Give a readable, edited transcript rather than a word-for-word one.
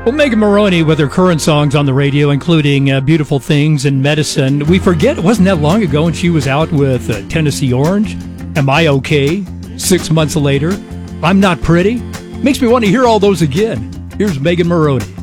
Well, Megan Moroney with her current songs on the radio, including Beautiful Things and Medicine. We forget, it wasn't that long ago, and she was out with Tennessee Orange. Am I Okay? 6 months later. I'm Not Pretty. Makes me want to hear all those again. Here's Megan Moroney.